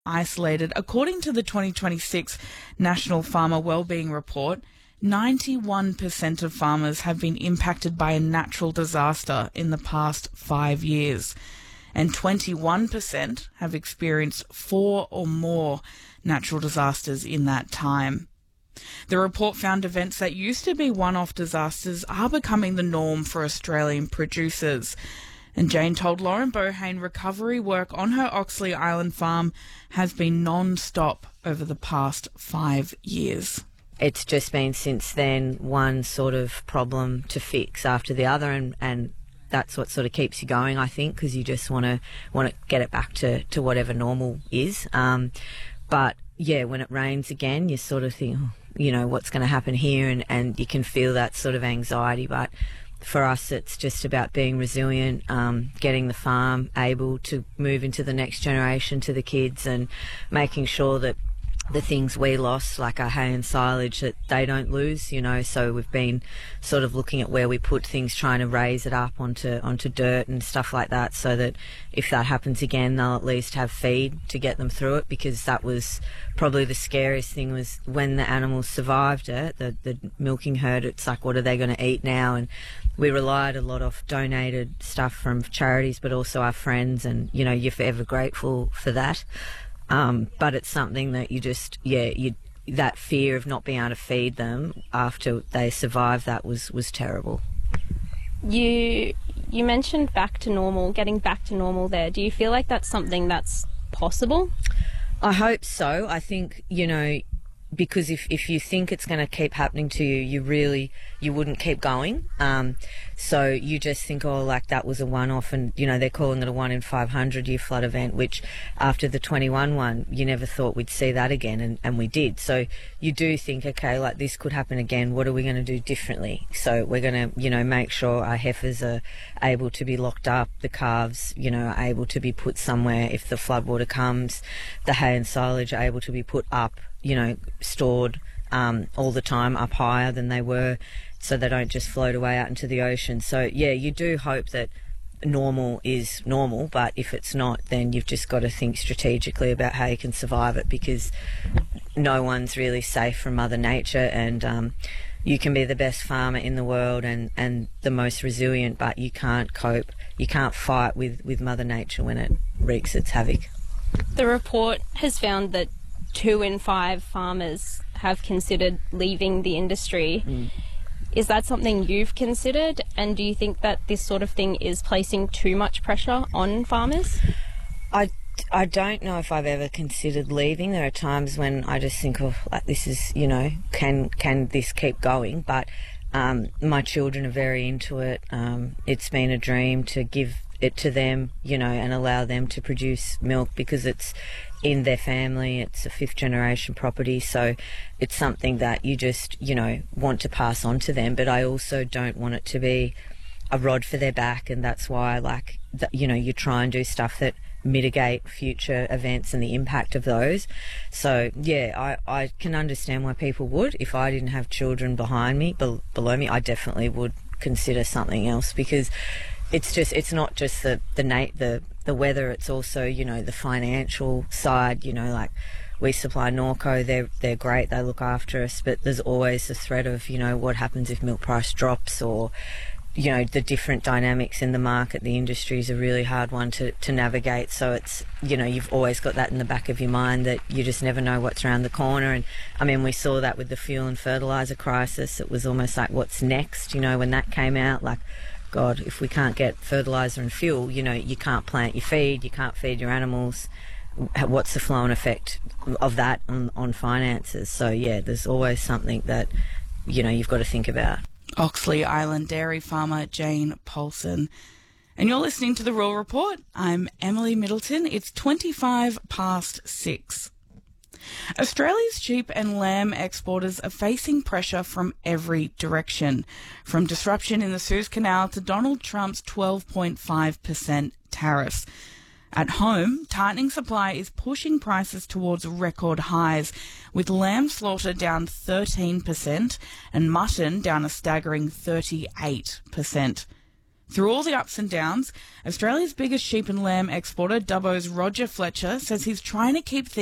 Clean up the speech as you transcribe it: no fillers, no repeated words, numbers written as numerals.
isolated. According to the 2026 National Farmer Wellbeing Report, 91% of farmers have been impacted by a natural disaster in the past 5 years, and 21% have experienced 4 or more natural disasters in that time. The report found events that used to be one-off disasters are becoming the norm for Australian producers. And Jane told Lauren Bohane recovery work on her Oxley Island farm has been non-stop over the past 5 years. It's just been since then one sort of problem to fix after the other, and that's what sort of keeps you going, I think, because you just want to get it back to whatever normal is. But yeah, when it rains again, you sort of think, what's going to happen here, and you can feel that sort of anxiety. But for us, it's just about being resilient, getting the farm able to move into the next generation to the kids, and making sure that the things we lost, like our hay and silage, that they don't lose, so we've been sort of looking at where we put things, trying to raise it up onto dirt and stuff like that, so that if that happens again, they'll at least have feed to get them through it, because that was probably the scariest thing, was when the animals survived it, the milking herd. It's like, what are they going to eat now? And we relied a lot of donated stuff from charities, but also our friends, and you're forever grateful for that. But it's something that that fear of not being able to feed them after they survived that was terrible. You mentioned back to normal, getting back to normal there. Do you feel like that's something that's possible? I hope so. I think, because if you think it's going to keep happening to you, you wouldn't keep going. So you just think, that was a one-off, and, they're calling it a 1 in 500 year flood event, which after the 21 one, you never thought we'd see that again, and we did. So you do think, okay, this could happen again. What are we going to do differently? So we're going to, make sure our heifers are able to be locked up, the calves, are able to be put somewhere if the floodwater comes, the hay and silage are able to be put up, stored all the time up higher than they were, so they don't just float away out into the ocean. So yeah, you do hope that normal is normal, but if it's not, then you've just got to think strategically about how you can survive it, because no one's really safe from Mother Nature, and you can be the best farmer in the world and the most resilient, but you can't cope, you can't fight with Mother Nature when it wreaks its havoc. The report has found that 2 in 5 farmers have considered leaving the industry. Is that something you've considered, and do you think that this sort of thing is placing too much pressure on farmers? I don't know if I've ever considered leaving. There are times when I just think, this is, can this keep going? But my children are very into it. It's been a dream to give it to them, and allow them to produce milk, because it's in their family, it's a 5th generation property, so it's something that you just, want to pass on to them. But I also don't want it to be a rod for their back, and that's why you try and do stuff that mitigate future events and the impact of those. So yeah, I can understand why people would. If I didn't have children behind me, below me, I definitely would consider something else, because it's not just the weather, it's also, the financial side, we supply Norco, they're great, they look after us, but there's always the threat of, what happens if milk price drops, or, the different dynamics in the market. The industry is a really hard one to navigate, so it's, you've always got that in the back of your mind, that you just never know what's around the corner. And I mean, we saw that with the fuel and fertiliser crisis. It was almost like, what's next, when that came out, God, if we can't get fertiliser and fuel, you can't plant your feed, you can't feed your animals. What's the flow and effect of that on finances? So yeah, there's always something that, you've got to think about. Oxley Island dairy farmer Jane Paulson. And you're listening to The Rural Report. I'm Emily Middleton. It's 25 past 6. Australia's sheep and lamb exporters are facing pressure from every direction, from disruption in the Suez Canal to Donald Trump's 12.5% tariffs. At home, tightening supply is pushing prices towards record highs, with lamb slaughter down 13% and mutton down a staggering 38%. Through all the ups and downs, Australia's biggest sheep and lamb exporter, Dubbo's Roger Fletcher, says he's trying to keep things